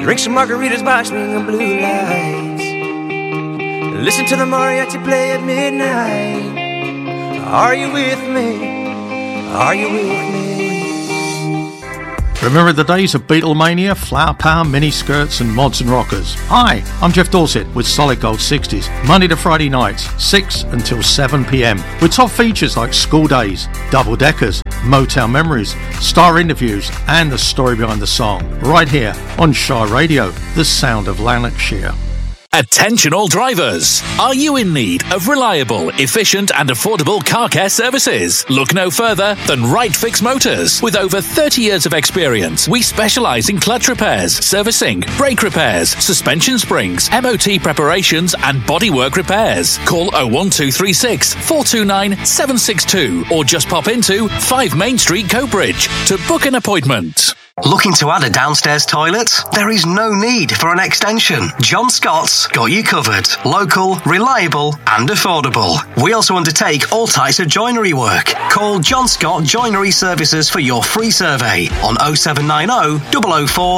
Drink some margaritas by swinging blue lights. Listen to the mariachi play at midnight. Are you with me? Are you with me? Remember the days of Beatlemania, Flower Power, miniskirts and mods and rockers? Hi, I'm Jeff Dorset with Solid Gold 60s, Monday to Friday nights, 6 until 7pm, with top features like School Days, Double Deckers, Motown Memories, star interviews and the story behind the song, right here on Shire Radio, the sound of Lanarkshire. Attention all drivers! Are you in need of reliable, efficient and affordable car care services? Look no further than Right Fix Motors. With over 30 years of experience, we specialise in clutch repairs, servicing, brake repairs, suspension springs, MOT preparations and bodywork repairs. Call 01236 429 762 or just pop into 5 Main Street, Coatbridge to book an appointment. Looking to add a downstairs toilet? There is no need for an extension. John Scott's got you covered. Local, reliable and affordable. We also undertake all types of joinery work. Call John Scott Joinery Services for your free survey on 0790 004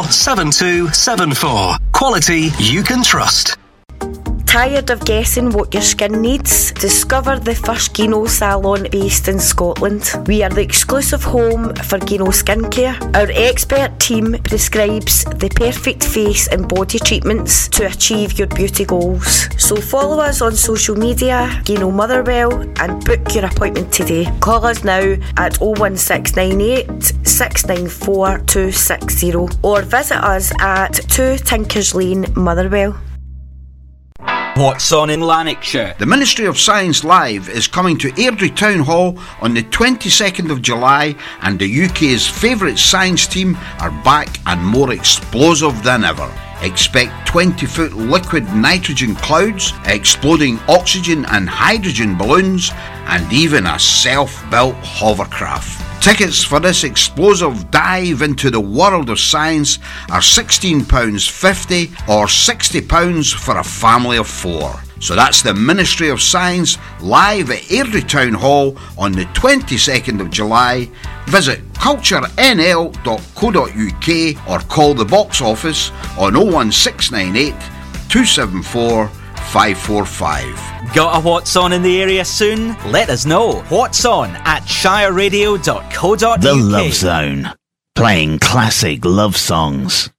7274. Quality you can trust. Tired of guessing what your skin needs? Discover the first Gino salon based in Scotland. We are the exclusive home for Gino skincare. Our expert team prescribes the perfect face and body treatments to achieve your beauty goals. So follow us on social media, Gino Motherwell, and book your appointment today. Call us now at 01698 694 260 or visit us at 2 Tinkers Lane, Motherwell. What's on in Lanarkshire? The Ministry of Science Live is coming to Airdrie Town Hall on the 22nd of July, and the UK's favourite science team are back and more explosive than ever. Expect 20-foot liquid nitrogen clouds, exploding oxygen and hydrogen balloons, and even a self-built hovercraft. Tickets for this explosive dive into the world of science are £16.50 or £60 for a family of 4. So that's the Ministry of Science live at Airdrie Town Hall on the 22nd of July. Visit culturenl.co.uk or call the box office on 01698 274 545. Got a What's On in the area soon? Let us know. What's On at shireradio.co.uk. The Love Zone, playing classic love songs.